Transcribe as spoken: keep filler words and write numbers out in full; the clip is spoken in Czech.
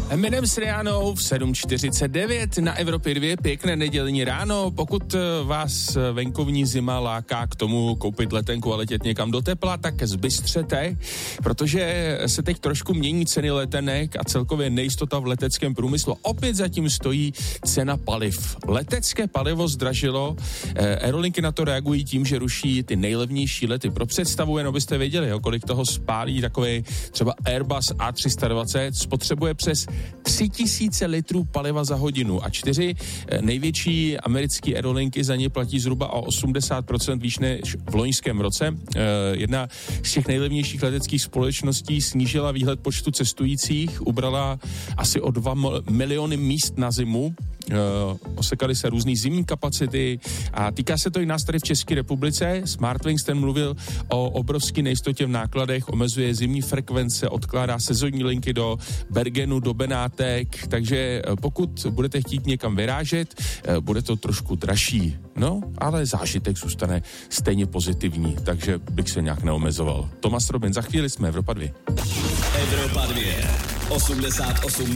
Eminem s Rihannou v sedm čtyřicet devět na Evropě dva, pěkné nedělní ráno. Pokud vás venkovní zima láká k tomu koupit letenku a letět někam do tepla, tak zbystřete, protože se teď trošku mění ceny letenek a celkově nejistota v leteckém průmyslu. Opět zatím stojí cena paliv. Letecké palivo zdražilo, aerolinky na to reagují tím, že ruší ty nejlevnější lety. Pro představu, jen abyste věděli, jo, kolik toho spálí takový třeba Airbus A tři sta dvacet, spotřebuje přes tři tisíce litrů paliva za hodinu a čtyři největší americké aerolinky za ně platí zhruba o osmdesát procent výš než v loňském roce. Jedna z těch nejlevnějších leteckých společností snížila výhled počtu cestujících, ubrala asi o dva miliony míst na zimu. Osekaly se různý zimní kapacity a týká se to i nás tady v České republice. Smartwings ten mluvil o obrovské nejistotě v nákladech, omezuje zimní frekvence, odkládá sezónní linky do Bergenu, do Benátek, takže pokud budete chtít někam vyrážet, bude to trošku dražší. No, ale zážitek zůstane stejně pozitivní, takže bych se nějak neomezoval. Tomáš Robin, za chvíli jsme Evropa dva. Evropa dva, osmdesát osm